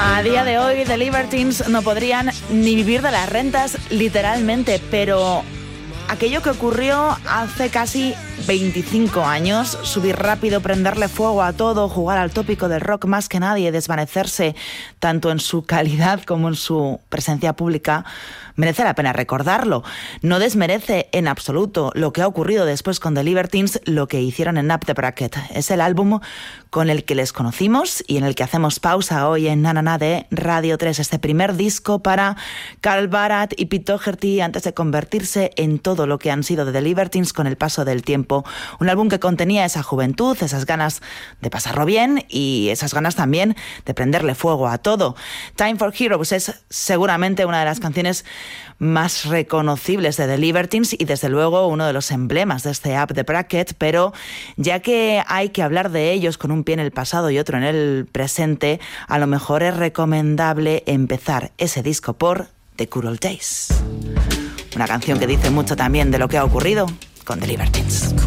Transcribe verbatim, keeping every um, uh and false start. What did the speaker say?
A día de hoy, The Libertines no podrían ni vivir de las rentas, literalmente, pero aquello que ocurrió hace casi veinticinco años, subir rápido, prenderle fuego a todo, jugar al tópico del rock más que nadie, desvanecerse tanto en su calidad como en su presencia pública, merece la pena recordarlo. No desmerece en absoluto lo que ha ocurrido después con The Libertines, lo que hicieron en Up the Bracket. Es el álbum con el que les conocimos y en el que hacemos pausa hoy en Na Na Na de Radio tres. Este primer disco para Carl Barat y Pete Doherty antes de convertirse en todo lo que han sido The Libertines con el paso del tiempo. Un álbum que contenía esa juventud, esas ganas de pasarlo bien y esas ganas también de prenderle fuego a todo. Time for Heroes es seguramente una de las canciones más reconocibles de The Libertines y desde luego uno de los emblemas de este Up the Bracket, pero ya que hay que hablar de ellos con un pie en el pasado y otro en el presente, a lo mejor es recomendable empezar ese disco por The Good Old Days. Una canción que dice mucho también de lo que ha ocurrido con The Libertines.